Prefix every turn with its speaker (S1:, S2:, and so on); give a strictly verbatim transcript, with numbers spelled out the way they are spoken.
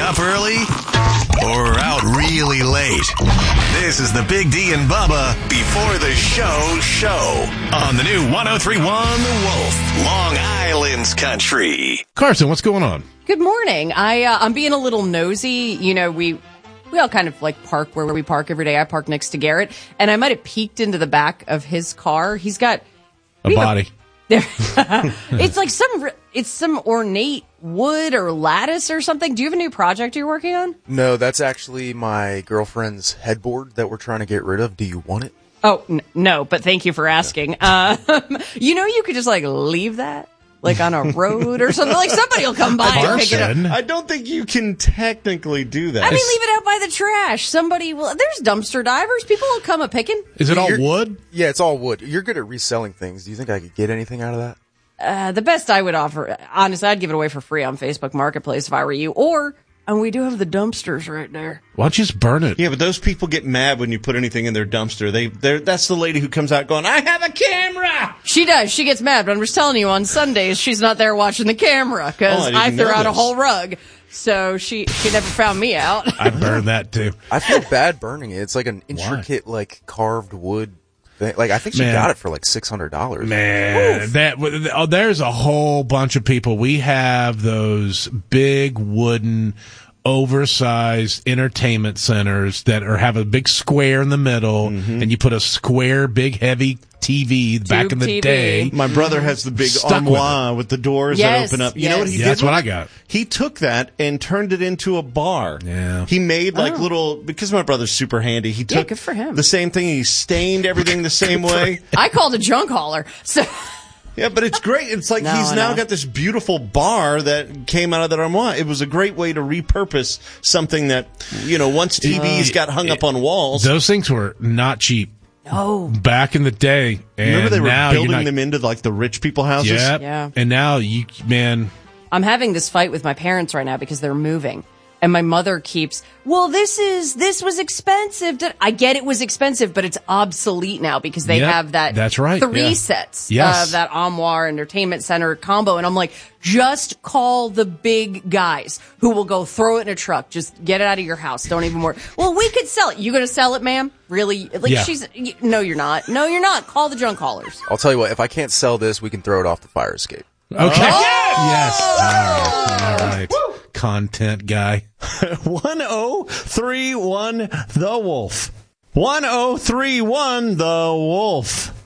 S1: up early or out really late? This is the Big D and Bubba Before the Show show on the new one oh three point one The Wolf, Long Island's country.
S2: Carson, what's going on?
S3: Good morning. I, uh, I'm being a little nosy. You know, we we all kind of like park where we park every day. I park next to Garrett, and I might have peeked into the back of his car. He's got
S2: A body.
S3: It's like some, it's some ornate wood or lattice or something. Do you have a new project you're working on?
S4: No, that's actually my girlfriend's headboard that we're trying to get rid of. Do you want it?
S3: Oh, n- no, but thank you for asking. Um, you know, you could just like leave that like on a road or something. Like somebody will come by and pick it up.
S2: Carson.
S5: I don't think you can technically do that.
S3: I mean, leave it out by the trash. Somebody will. There's dumpster divers. People will come a picking.
S2: Is it all
S4: You're-
S2: wood?
S4: Yeah, it's all wood. You're good at reselling things. Do you think I could get anything out of that?
S3: Uh, the best I would offer, honestly, I'd give it away for free on Facebook Marketplace if I were you. Or, and we do have the dumpsters right there.
S2: Why don't you just burn it?
S5: Yeah, but those people get mad when you put anything in their dumpster. They, they're, that's the lady who comes out going, I have a camera!
S3: She does. She gets mad, but I'm just telling you, on Sundays, she's not there watching the camera because
S5: Oh, I didn't
S3: I, threw
S5: know
S3: out a
S5: this.
S3: whole rug. So she, she never found me out.
S2: I'd burn that too.
S4: I feel bad burning it. It's like an intricate, like carved wood thing. Like I think she
S2: Man.
S4: got it for like six hundred dollars.
S2: Man, that oh, there's a whole bunch of people. We have those big wooden, oversized entertainment centers that are have a big square in the middle,
S5: Mm-hmm.
S2: and you put a square, big, heavy T V back in the
S3: T V.
S2: day.
S5: My brother has the big
S2: Stuck with
S5: armoire with, the doors
S3: Yes,
S5: that open up. You
S3: yes.
S5: know what he
S2: Yeah,
S5: did?
S2: that's what
S5: with
S2: I
S5: it?
S2: got.
S5: He took that and turned it into a bar.
S2: Yeah.
S5: He made like
S3: Oh.
S5: little, because my brother's super handy, he
S3: Yeah,
S5: took
S3: good for him.
S5: the same thing, he stained everything the same way.
S3: I called a junk hauler. So
S5: Yeah, but it's great. It's like
S3: No,
S5: he's
S3: I
S5: now
S3: know.
S5: got this beautiful bar that came out of that armoire. It was a great way to repurpose something that, you know, once T Vs got hung up on walls.
S2: Those things were not cheap
S3: no.
S2: back in the day. And
S5: Remember they were
S2: now you're
S5: building
S2: not,
S5: them into like the rich people houses?
S2: Yep.
S3: Yeah.
S2: And now you, man,
S3: I'm having this fight with my parents right now because they're moving. And my mother keeps, well, this is, this was expensive. Did- I get it was expensive, but it's obsolete now because they
S2: Yep,
S3: have that
S2: that's right,
S3: three
S2: yeah.
S3: sets
S2: Yes.
S3: of that Armoire Entertainment Center combo. And I'm like, just call the big guys who will go throw it in a truck. Just get it out of your house. Don't even worry. Well, we could sell it. You going to sell it, ma'am? Really? Like
S2: Yeah.
S3: she's, y- no, you're not. No, you're not. Call the junk haulers.
S4: I'll tell you what. If I can't sell this, we can throw it off the fire escape.
S2: okay. Yes. All right. All right. Content guy.
S5: one oh three one The Wolf. one oh three one The Wolf.